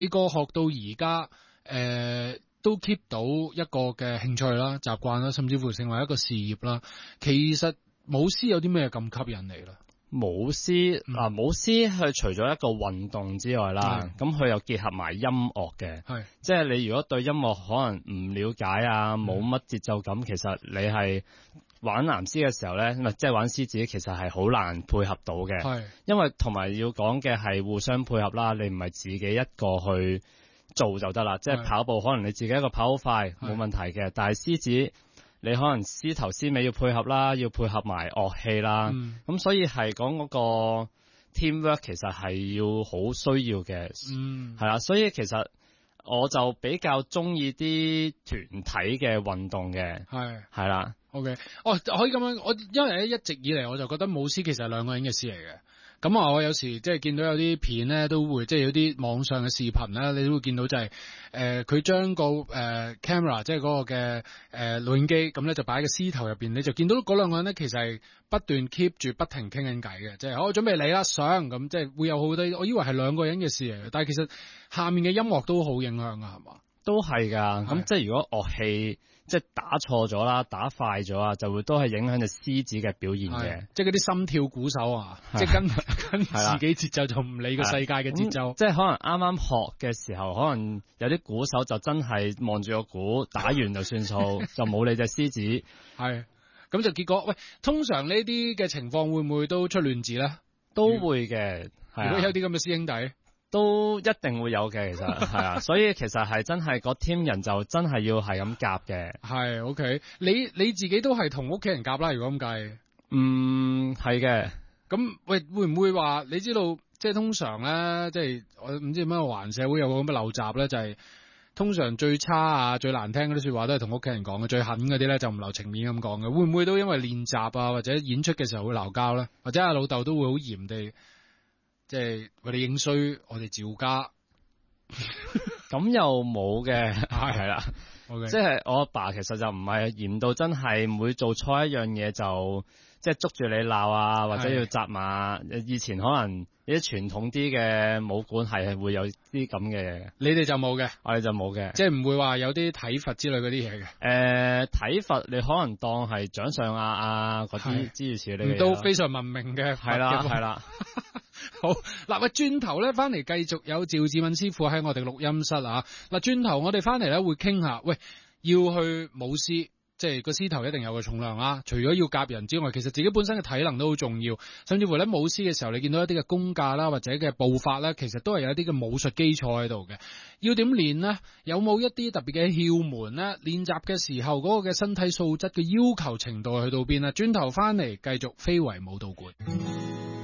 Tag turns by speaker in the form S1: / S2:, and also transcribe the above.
S1: 個學到而家都 keep 到一個嘅興趣啦、習慣啦，甚至乎成為一個事業啦。其實舞獅有啲咩咁吸引你啦？
S2: 舞獅舞獅係除咗一個運動之外啦，咁佢又結合埋音樂嘅，即係你如果對音樂可能唔了解啊，冇乜節奏感，其實你係玩藍獅嘅時候咧，即係玩獅子，其實係好難配合到嘅，因為同埋要講嘅係互相配合啦，你唔係自己一個去做就得啦，即係跑步可能你自己一個跑好快冇問題嘅，但係獅子你可能獅頭獅尾要配合啦，要配合埋樂器啦，咁所以係講嗰個 teamwork 其實係要好需要嘅，係啦，所以其實我就比較中意啲團體嘅運動嘅，係啦。
S1: OK， 可以咁樣，因為一直以嚟我就覺得舞獅其實係兩個人嘅事嚟嘅。咁我有時即係見到有啲片咧，都會即係有啲網上嘅視頻咧，你都會見到就係佢將個camera 即係嗰個嘅錄影機咁咧，就擺喺個獅頭入邊，你就見到嗰兩個人咧，其實係不斷 keep 住不停傾緊偈嘅，即係我準備嚟啦，上咁即係會有好多，我以為係兩個人嘅事嚟嘅，但係其實下面嘅音樂都好影響㗎，係嘛？
S2: 都係㗎，咁即係如果樂器即係打錯咗啦，打快咗啊，就會都係影響隻獅子嘅表現嘅。
S1: 即係嗰啲心跳鼓手啊，即係跟自己節奏就唔理個世界嘅節奏。
S2: 即係可能啱啱學嘅時候，可能有啲鼓手就真係望住個鼓打完就算數，就冇理隻獅子。
S1: 係，咁就結果喂，通常呢啲嘅情況會唔會都出亂子咧？
S2: 都會嘅，
S1: 如果有啲咁嘅師兄弟。
S2: 都一定會有嘅，其實係啊，所以其實係真係個 team 人就真係要係咁夾嘅。
S1: 係 OK，你自己都係同屋企人夾啦，如果咁計。
S2: 係嘅。
S1: 咁喂，會唔會話你知道，即係通常咧，即係我唔知點解環社會有個咁嘅陋習咧，就係通常最差啊、最難聽嗰啲說話都係同屋企人講嘅，最狠嗰啲咧就唔留情面咁講嘅。會唔會都因為練習啊或者演出嘅時候會鬧交咧？或者阿老豆都會好嚴地？即係我哋影衰，我哋趙家，
S2: 咁又冇嘅，係啦。
S1: Okay.
S2: 即係我阿爸其實就唔係嚴到真係每做錯一樣嘢就即係捉住你鬧啊，或者要責罵。以前可能啲傳統啲嘅武館係會有啲咁嘅嘢，
S1: 你哋就冇嘅，
S2: 我哋就冇嘅，
S1: 即係唔會話有啲體罰之類嗰啲嘢嘅。
S2: 體罰你可能當係掌上壓啊嗰啲諸如此類嘅嘢，
S1: 都非常文明嘅。
S2: 係啦，係啦。
S1: 好嗱，喂，轉頭咧翻嚟繼續有趙志敏師傅喺我哋錄音室啊。嗱，轉頭我哋翻嚟咧會傾下，喂，要去舞獅，即係個獅頭一定有個重量啦。除咗要夾人之外，其實自己本身嘅體能都好重要。甚至乎咧舞獅嘅時候，你見到一啲嘅功架啦，或者嘅步法咧，其實都係有一啲嘅武術基礎喺度嘅。要點練呢？有冇一啲特別嘅竅門呢？練習嘅時候嗰個嘅身體素質嘅要求程度去到邊啊？轉頭翻嚟繼續非遺舞蹈館。